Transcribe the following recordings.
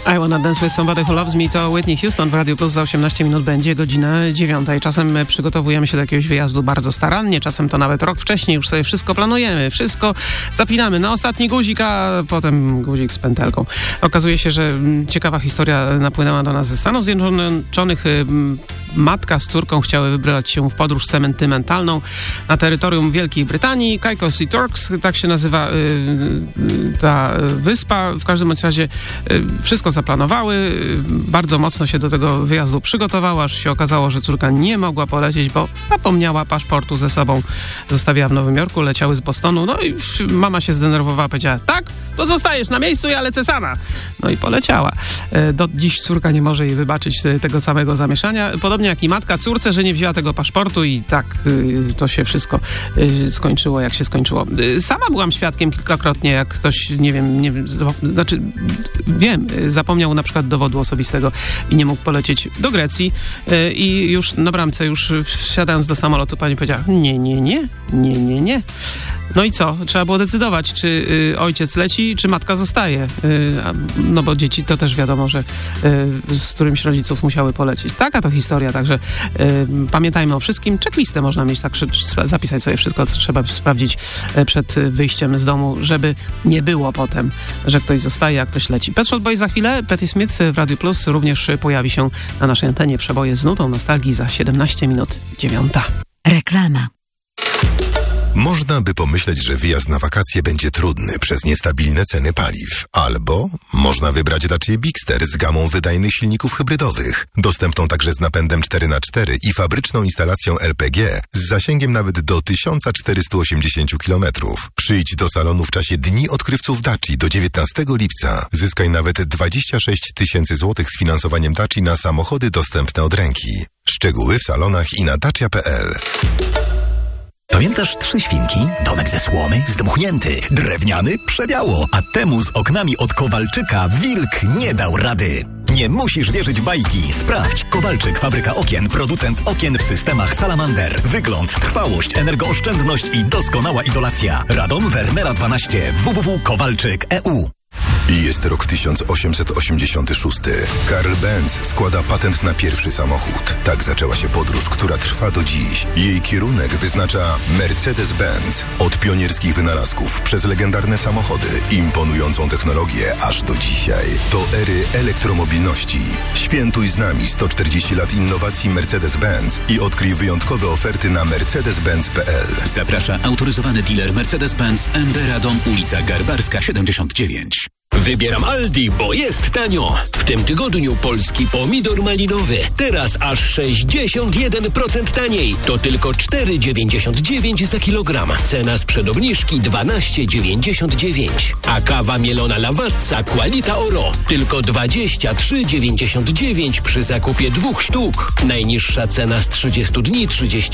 I Wanna Dance With Somebody Who Loves Me to Whitney Houston w Radiu Plus. Za 18 minut będzie godzina 9. Czasem przygotowujemy się do jakiegoś wyjazdu bardzo starannie, czasem to nawet rok wcześniej już sobie wszystko planujemy, wszystko zapinamy na ostatni guzik, a potem guzik z pętelką. Okazuje się, że ciekawa historia napłynęła do nas ze Stanów Zjednoczonych. Matka z córką chciały wybrać się w podróż sentymentalną na terytorium Wielkiej Brytanii. Caicos i Turks, tak się nazywa ta wyspa. W każdym razie wszystko zaplanowały, bardzo mocno się do tego wyjazdu przygotowały, aż się okazało, że córka nie mogła polecieć, bo zapomniała paszportu ze sobą. Zostawiła w Nowym Jorku, leciały z Bostonu, no i mama się zdenerwowała, powiedziała: tak, to zostajesz na miejscu, ja lecę sama. No i poleciała. Do dziś córka nie może jej wybaczyć tego samego zamieszania. Podobnie jak i matka córce, że nie wzięła tego paszportu i tak to się wszystko skończyło, jak się skończyło. Sama byłam świadkiem kilkakrotnie, jak ktoś, wiem, zapomniał na przykład dowodu osobistego i nie mógł polecieć do Grecji i już na bramce, już wsiadając do samolotu, pani powiedziała: nie. No i co? Trzeba było decydować, czy ojciec leci, czy matka zostaje. No bo dzieci to też wiadomo, że z którymś rodziców musiały polecieć. Taka to historia, także pamiętajmy o wszystkim. Checklistę można mieć, tak zapisać sobie wszystko, co trzeba sprawdzić przed wyjściem z domu, żeby nie było potem, że ktoś zostaje, a ktoś leci. Pet Shop Boys za chwilę, Patti Smith w Radio Plus również pojawi się na naszej antenie. Przeboje z nutą nostalgii za 17 minut 9. Reklama. Można by pomyśleć, że wyjazd na wakacje będzie trudny przez niestabilne ceny paliw. Albo można wybrać Dacia Bigster z gamą wydajnych silników hybrydowych, dostępną także z napędem 4x4 i fabryczną instalacją LPG z zasięgiem nawet do 1480 km. Przyjdź do salonu w czasie Dni Odkrywców Daci do 19 lipca. Zyskaj nawet 26 000 złotych z finansowaniem Daci na samochody dostępne od ręki. Szczegóły w salonach i na dacia.pl. Pamiętasz 3 świnki? Domek ze słomy, zdmuchnięty, drewniany, przebiało, a temu z oknami od Kowalczyka wilk nie dał rady. Nie musisz wierzyć w bajki. Sprawdź. Kowalczyk, fabryka okien, producent okien w systemach Salamander. Wygląd, trwałość, energooszczędność i doskonała izolacja. Radom, Wernera 12, www.kowalczyk.eu. Jest rok 1886. Karl Benz składa patent na pierwszy samochód. Tak zaczęła się podróż, która trwa do dziś. Jej kierunek wyznacza Mercedes-Benz. Od pionierskich wynalazków przez legendarne samochody, imponującą technologię aż do dzisiaj. To ery elektromobilności. Świętuj z nami 140 lat innowacji Mercedes-Benz i odkryj wyjątkowe oferty na mercedes-benz.pl. Zaprasza autoryzowany dealer Mercedes-Benz MB Radom, ulica Garbarska 79. Wybieram Aldi, bo jest tanio. W tym tygodniu polski pomidor malinowy. Teraz aż 61% taniej. To tylko 4,99 za kilogram. Cena sprzed obniżki 12,99. A kawa mielona Lavazza Qualita Oro. Tylko 23,99 przy zakupie 2 sztuk. Najniższa cena z 30 dni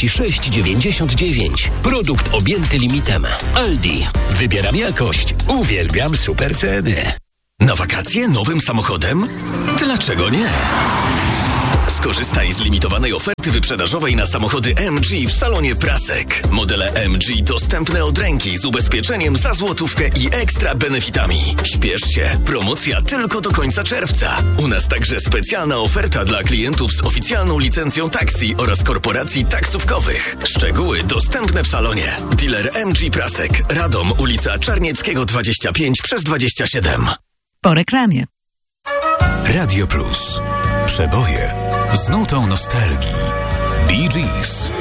36,99. Produkt objęty limitem. Aldi. Wybieram jakość. Uwielbiam super ceny. Na wakacje nowym samochodem? Dlaczego nie? Skorzystaj z limitowanej oferty wyprzedażowej na samochody MG w salonie Prasek. Modele MG dostępne od ręki z ubezpieczeniem za złotówkę i ekstra benefitami. Śpiesz się, promocja tylko do końca czerwca. U nas także specjalna oferta dla klientów z oficjalną licencją taksi oraz korporacji taksówkowych. Szczegóły dostępne w salonie. Dealer MG Prasek, Radom, ulica Czarnieckiego 25/27. Po reklamie. Radio Plus. Przeboje z nutą nostalgii. Bee Gees.